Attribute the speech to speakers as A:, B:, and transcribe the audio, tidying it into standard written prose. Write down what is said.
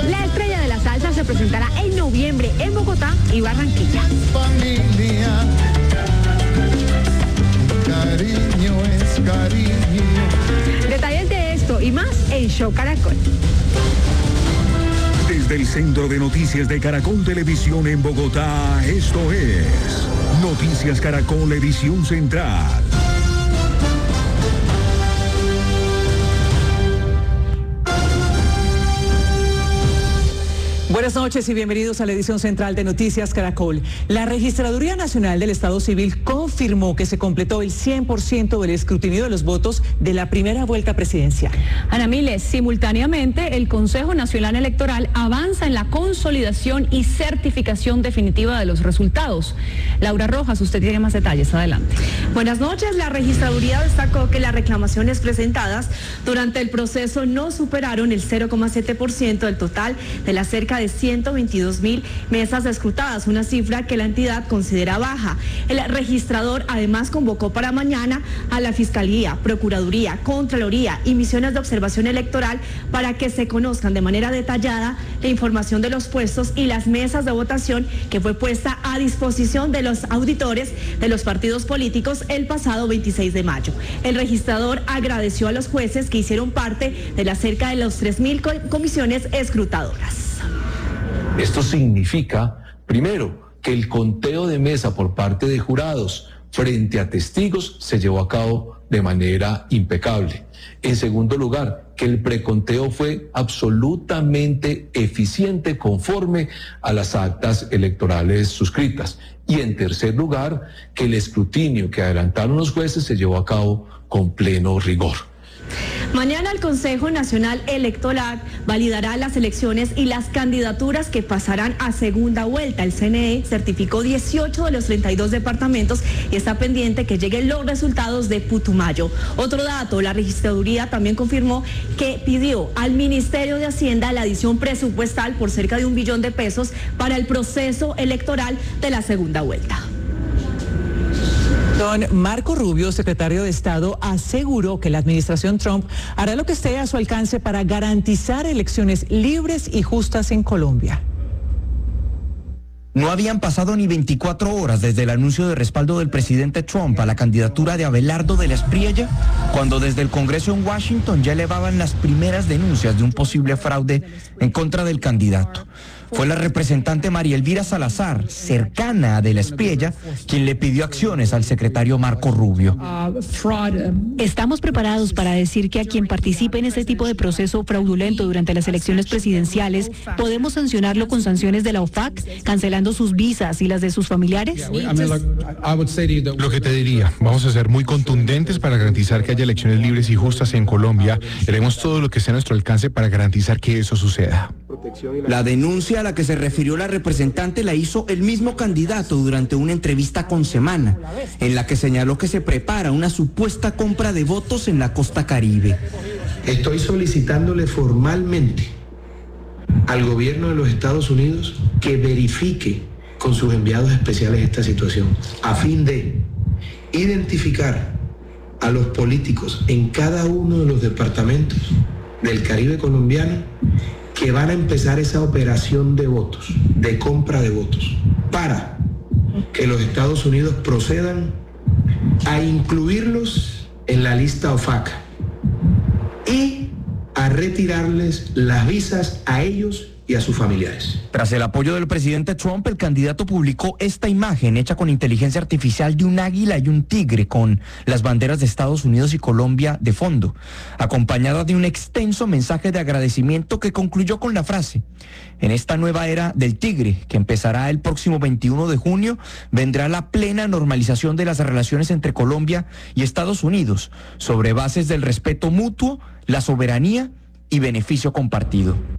A: La estrella de la salsa se presentará en noviembre en Bogotá y Barranquilla.
B: Familia, cariño es cariño.
A: Detalles de esto y más en Show Caracol.
C: Desde el Centro de Noticias de Caracol Televisión en Bogotá, esto es Noticias Caracol Edición Central.
D: Buenas noches y bienvenidos a la edición central de Noticias Caracol. La Registraduría Nacional del Estado Civil confirmó que se completó el 100% del escrutinio de los votos de la primera vuelta presidencial.
E: Ana Miles, simultáneamente el Consejo Nacional Electoral avanza en la consolidación y certificación definitiva de los resultados. Laura Rojas, usted tiene más detalles, adelante.
F: Buenas noches. La Registraduría destacó que las reclamaciones presentadas durante el proceso no superaron el 0,7% del total de las cerca de 122.000 mesas escrutadas, una cifra que la entidad considera baja. El registrador además convocó para mañana a la Fiscalía, Procuraduría, Contraloría y misiones de observación electoral para que se conozcan de manera detallada la información de los puestos y las mesas de votación que fue puesta a disposición de los auditores de los partidos políticos el pasado 26 de mayo. El registrador agradeció a los jueces que hicieron parte de las cerca de los 3.000 comisiones escrutadoras.
G: Esto significa, primero, que el conteo de mesa por parte de jurados frente a testigos se llevó a cabo de manera impecable. En segundo lugar, que el preconteo fue absolutamente eficiente conforme a las actas electorales suscritas. Y en tercer lugar, que el escrutinio que adelantaron los jueces se llevó a cabo con pleno rigor.
F: Mañana el Consejo Nacional Electoral validará las elecciones y las candidaturas que pasarán a segunda vuelta. El CNE certificó 18 de los 32 departamentos y está pendiente que lleguen los resultados de Putumayo. Otro dato, la Registraduría también confirmó que pidió al Ministerio de Hacienda la adición presupuestal por cerca de 1 billón de pesos para el proceso electoral de la segunda vuelta.
D: Don Marco Rubio, secretario de Estado, aseguró que la administración Trump hará lo que esté a su alcance para garantizar elecciones libres y justas en Colombia.
H: No habían pasado ni 24 horas desde el anuncio de respaldo del presidente Trump a la candidatura de Abelardo de la Espriella, cuando desde el Congreso en Washington ya elevaban las primeras denuncias de un posible fraude en contra del candidato. Fue la representante María Elvira Salazar, cercana a de la Espriella, quien le pidió acciones al secretario Marco Rubio.
E: Estamos preparados para decir que a quien participe en este tipo de proceso fraudulento durante las elecciones presidenciales, podemos sancionarlo con sanciones de la OFAC, cancelando sus visas y las de sus familiares.
I: Lo que te diría, vamos a ser muy contundentes para garantizar que haya elecciones libres y justas en Colombia. Haremos todo lo que esté a nuestro alcance para garantizar que eso suceda.
H: La denuncia a la que se refirió la representante la hizo el mismo candidato durante una entrevista con Semana, en la que señaló que se prepara una supuesta compra de votos en la costa Caribe.
J: Estoy solicitándole formalmente al gobierno de los Estados Unidos que verifique con sus enviados especiales esta situación, a fin de identificar a los políticos en cada uno de los departamentos del Caribe colombiano que van a empezar esa operación de votos, de compra de votos, para que los Estados Unidos procedan a incluirlos en la lista OFAC y a retirarles las visas a ellos y a sus familiares.
H: Tras el apoyo del presidente Trump, el candidato publicó esta imagen hecha con inteligencia artificial de un águila y un tigre con las banderas de Estados Unidos y Colombia de fondo, acompañada de un extenso mensaje de agradecimiento que concluyó con la frase: en esta nueva era del tigre, que empezará el próximo 21 de junio, vendrá la plena normalización de las relaciones entre Colombia y Estados Unidos, sobre bases del respeto mutuo, la soberanía y beneficio compartido.